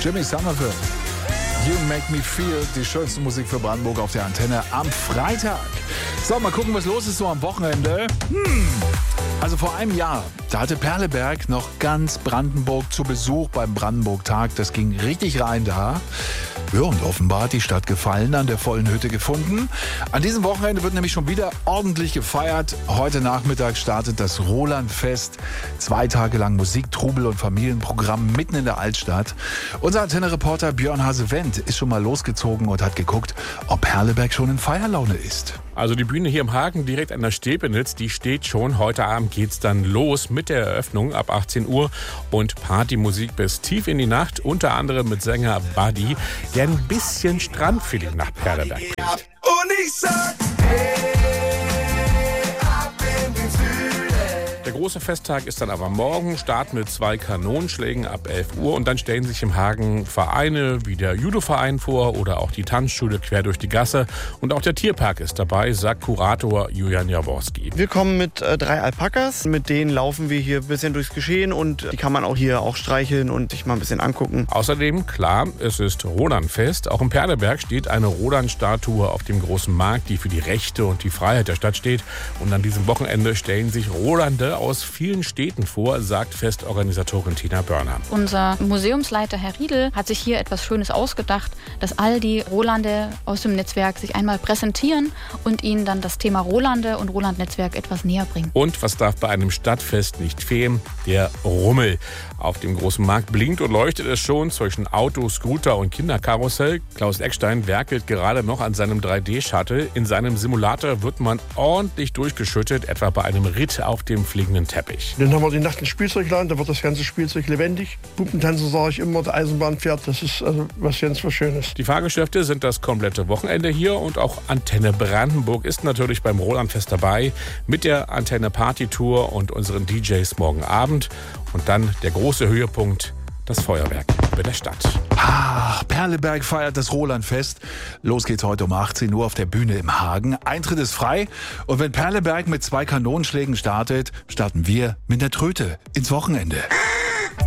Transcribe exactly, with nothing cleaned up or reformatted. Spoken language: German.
Jimmy Somerville. You Make Me Feel, die schönste Musik für Brandenburg auf der Antenne am Freitag. So, mal gucken, was los ist so am Wochenende. Hm. Also vor einem Jahr, da hatte Perleberg noch ganz Brandenburg zu Besuch beim Brandenburg-Tag. Das ging richtig rein da. Ja, und offenbar hat die Stadt Gefallen an der vollen Hütte gefunden. An diesem Wochenende wird nämlich schon wieder ordentlich gefeiert. Heute Nachmittag startet das Roland-Fest. Zwei Tage lang Musik, Trubel und Familienprogramm mitten in der Altstadt. Unser Antenne-Reporter Björn Hase-Wendt ist schon mal losgezogen und hat geguckt, ob Perleberg schon in Feierlaune ist. Also die Bühne hier im Hagen direkt an der Stepenitz, die steht schon. Heute Abend geht's dann los mit der Eröffnung ab achtzehn Uhr und Partymusik bis tief in die Nacht. Unter anderem mit Sänger Buddy, der ein bisschen Strandfeeling nach Perleberg bringt. Und ich sag, hey, ab in den Süden. Der große Festtag ist dann aber morgen. Start mit zwei Kanonenschlägen ab elf Uhr. Und dann stellen sich im Hagen Vereine wie der Judo-Verein vor oder auch die Tanzschule quer durch die Gasse. Und auch der Tierpark ist dabei, sagt Kurator Julian Jaworski. Wir kommen mit äh, drei Alpakas. Mit denen laufen wir hier ein bisschen durchs Geschehen. Und die kann man auch hier auch streicheln und sich mal ein bisschen angucken. Außerdem, klar, es ist Roland-Fest. Auch in Perleberg steht eine Roland-Statue auf dem großen Markt, die für die Rechte und die Freiheit der Stadt steht. Und an diesem Wochenende stellen sich Rolande aus vielen Städten vor, sagt Festorganisatorin Tina Börner. Unser Museumsleiter Herr Riedel hat sich hier etwas Schönes ausgedacht, dass all die Rolande aus dem Netzwerk sich einmal präsentieren und ihnen dann das Thema Rolande und Roland-Netzwerk etwas näher bringen. Und was darf bei einem Stadtfest nicht fehlen? Der Rummel. Auf dem großen Markt blinkt und leuchtet es schon zwischen Auto, Scooter und Kinderkarussell. Klaus Eckstein werkelt gerade noch an seinem drei D-Shuttle. In seinem Simulator wird man ordentlich durchgeschüttet, etwa bei einem Ritt auf dem fliegenden Teppich. Dann haben wir die Nacht ein Spielzeugladen, da wird das ganze Spielzeug lebendig. Puppentanzen sage ich immer, der Eisenbahn fährt, das ist also was ganz was Schönes. Die Fahrgeschäfte sind das komplette Wochenende hier und auch Antenne Brandenburg ist natürlich beim Roland-Fest dabei mit der Antenne Party Tour und unseren D Js morgen Abend. Und dann der große Höhepunkt, das Feuerwerk über der Stadt. Ach, Perleberg feiert das Roland-Fest. Los geht's heute um achtzehn Uhr auf der Bühne im Hagen. Eintritt ist frei. Und wenn Perleberg mit zwei Kanonenschlägen startet, starten wir mit der Tröte ins Wochenende.